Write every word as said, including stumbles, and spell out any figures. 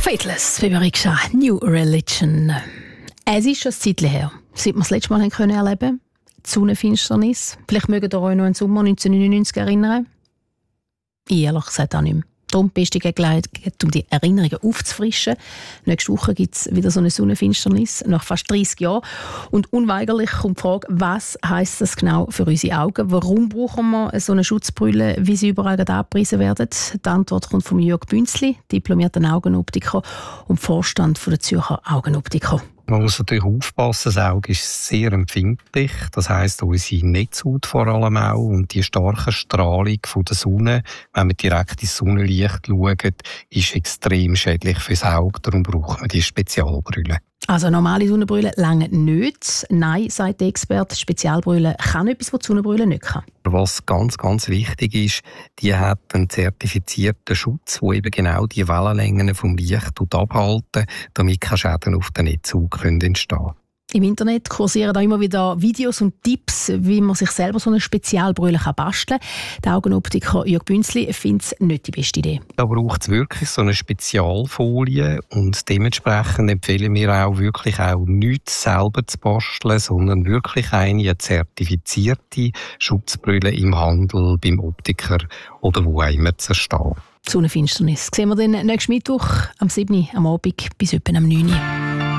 Faithless, wie wir gesehen New Religion. Es ist schon ein Zeitchen her, seit wir das letzte Mal können erleben. Die Sonnenfinsternis. Vielleicht mögt ihr euch noch an den Sommer neunzehnhundertneunundneunzig erinnern. Ich ehrlich gesagt auch nicht mehr. Darum die beste Gelegenheit, um die Erinnerungen aufzufrischen. Nächste Woche gibt es wieder so eine Sonnenfinsternis, nach fast dreissig Jahren. Und unweigerlich kommt die Frage, was heisst das genau für unsere Augen? Warum brauchen wir so eine Schutzbrille, wie sie überall gerade angepriesen werden? Die Antwort kommt von Jörg Bünzli, diplomierten Augenoptiker und Vorstand von der Zürcher Augenoptiker. Man muss natürlich aufpassen, das Auge ist sehr empfindlich. Das heisst, unsere Netzhaut vor allem auch und die starke Strahlung von der Sonne, wenn man direkt ins Sonnenlicht schaut, ist extrem schädlich fürs Auge. Darum braucht man die Spezialbrille. Also normale Sonnenbrille langen nicht. Nein, sagt der Experte, Spezialbrille kann etwas, was die Sonnenbrille nicht kann. Was ganz, ganz wichtig ist, die hat einen zertifizierten Schutz, der eben genau die Wellenlängen vom Licht abhalten, damit keine Schäden auf der Netzhaut entstehen können. Im Internet kursieren da immer wieder Videos und Tipps, wie man sich selber so eine Spezialbrille basteln kann. Der Augenoptiker Jörg Bünzli findet es nicht die beste Idee. Da braucht es wirklich so eine Spezialfolie und dementsprechend empfehlen wir auch wirklich auch nichts selber zu basteln, sondern wirklich eine zertifizierte Schutzbrille im Handel, beim Optiker oder wo auch immer zu erstehen. Sonnenfinsternis sehen wir dann nächsten Mittwoch am siebten am Abend bis etwa am neun Uhr.